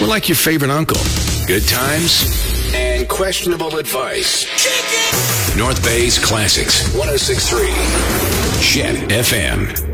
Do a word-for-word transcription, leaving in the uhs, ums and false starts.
We're like your favorite uncle. Good times and questionable advice. North Bay's Classics, one oh six point three. Chet F M.